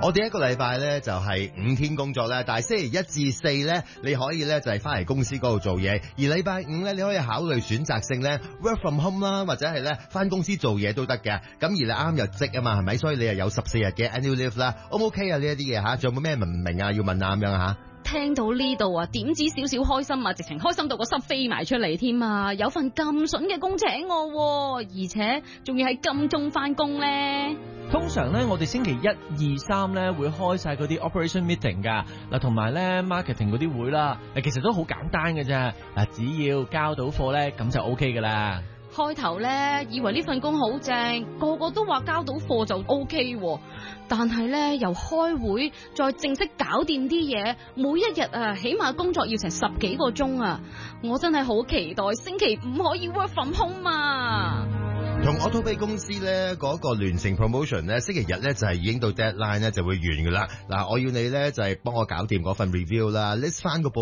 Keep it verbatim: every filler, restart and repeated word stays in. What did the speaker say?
我哋一個禮拜咧就係五天工作啦，但係星期一至四咧你可以咧就係翻嚟公司嗰度做嘢，而禮拜五咧你可以考慮選擇性咧 work from home 啦，或者係咧翻公司做嘢都得嘅。咁而你啱入職啊嘛，係咪？所以你又有十四日嘅 annual leave 啦，O 唔 OK 啊？呢一啲嘢吓，仲有冇咩唔明啊？要問啊咁樣吓。 聽到呢度啊，點止少少開心啊，直情開心到個心飛埋出嚟添啊！有份咁筍嘅工請我，而且仲要喺金鐘翻工咧。 通常咧，我哋星期一、二、三咧會開晒嗰啲 operation meeting 噶，嗱同埋咧 marketing 嗰啲會啦，誒其實都好簡單嘅啫，嗱只要交到貨咧，咁就 OK 噶啦。 開頭咧以為呢份工好正，個個都話交到貨就 OK，但係咧由開會再正式搞掂啲嘢，每一日啊起碼工作要成十幾個鐘啊！我真係好期待星期五可以 work from home 啊！ 同 Autopay 公司咧嗰個聯成 promotion 咧，星期日咧就係已經到 deadline 咧就會完噶啦。嗱，我要你咧就係幫我搞掂嗰份 review 啦，list 翻個報